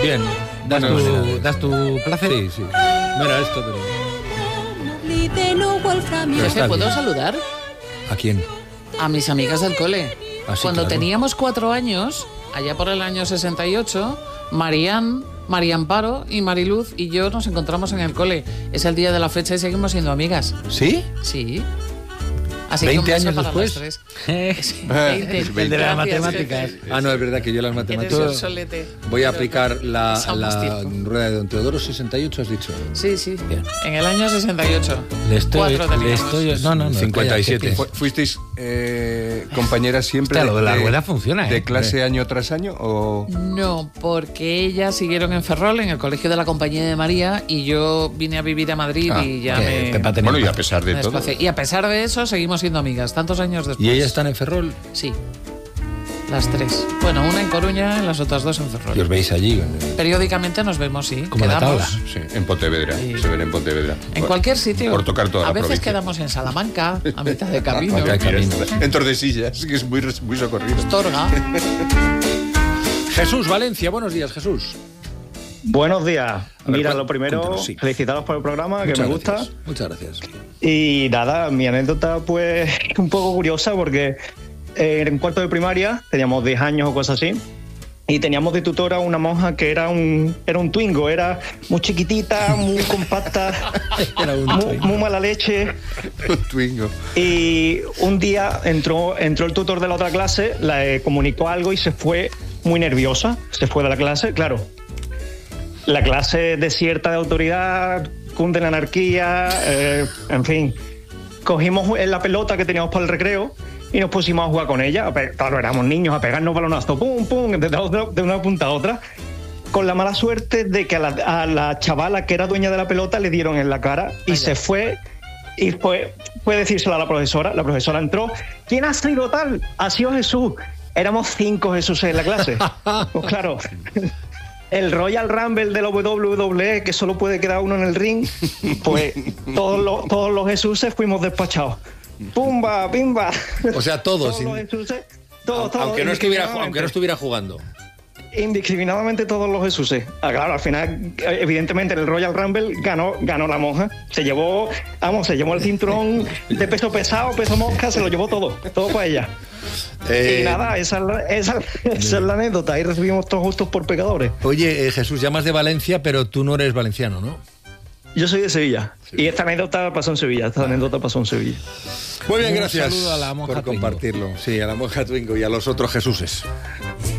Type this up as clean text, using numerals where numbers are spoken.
Bien. ¿Das tu placer? Sí. No era esto, pero... ¿Te puedo saludar? ¿A quién? A mis amigas del cole. Sí, Cuando claro. teníamos 4 años, allá por el año 68, María Amparo y Mariluz y yo nos encontramos en el cole. Es el día de la fecha y seguimos siendo amigas. ¿Sí? Sí. Así 20 que años para después. las 3. Sí, 20. El de las Gracias, matemáticas. jefe. Ah, no, es verdad que yo las Eres un matemáticas... solete. Voy a aplicar la Somos tiempo. rueda de Don Teodoro 68, has dicho. Sí, sí. Bien. En el año 68. Le estoy... 4 teníamos. No, 57. calla, ¿Fuisteis compañeras siempre? Hostia, lo de la rueda funciona, ¿De ¿eh? clase año tras año o...? No, porque ellas siguieron en Ferrol, en el colegio de la Compañía de María, y yo vine a vivir a Madrid y ya me Bueno, y a pesar de todo. desplacé. Y a pesar de eso, seguimos siendo amigas, tantos años después. ¿Y ellas están en Ferrol? Sí, las 3. Bueno, una en Coruña y las otras 2 en Ferrol. ¿Y os veis allí? Periódicamente nos vemos, sí. Como la quedamos. tabla. Sí, en Pontevedra. Sí. Se ven en Pontevedra. En cualquier sitio. Por tocar toda a la veces provincia. quedamos en Salamanca, a mitad de camino. Porque hay camino. En Tordesillas, que es muy socorrido. Astorga. Jesús Valencia, buenos días, Jesús. Buenos días. ver, Mira, lo primero, cuéntanos, sí. felicitaros por el programa, Muchas que me gracias. gusta. Muchas gracias. Y nada, mi anécdota pues un poco curiosa porque en cuarto de primaria teníamos 10 años o cosas así. Y teníamos de tutora una monja que era un twingo, era muy chiquitita, muy compacta, Era un twingo. muy mala leche. Un twingo. Y un día entró el tutor de la otra clase, le comunicó algo y se fue muy nerviosa, se fue de la clase, claro. La clase desierta de autoridad, cunde la anarquía, en fin. Cogimos la pelota que teníamos para el recreo y nos pusimos a jugar con ella. Claro, éramos niños, a pegarnos balonazos, pum, pum, de una punta a otra. Con la mala suerte de que a la chavala que era dueña de la pelota le dieron en la cara y se fue. Y fue decírselo a la profesora. La profesora entró. ¿Quién ha sido tal? Ha sido Jesús. Éramos 5 Jesús en la clase. Pues claro, el Royal Rumble de la WWE, que solo puede quedar uno en el ring, pues todos los Jesuses fuimos despachados. ¡Pumba, pimba! O sea, todos. Todos los Jesuses, todos, Aunque no estuviera jugando. Indiscriminadamente todos los Jesuses. Claro, al final, evidentemente, en el Royal Rumble ganó la monja. Se llevó el cinturón de peso pesado, peso mosca, se lo llevó todo para ella. Y nada, esa es la anécdota. Ahí recibimos todos justos por pecadores. Oye, Jesús, llamas de Valencia, pero tú no eres valenciano, ¿no? Yo soy de Sevilla. Sí. Y esta anécdota pasó en Sevilla. Muy bien, gracias Un saludo a la monja por Twingo. compartirlo. Sí, a la monja Twingo y a los otros Jesuses.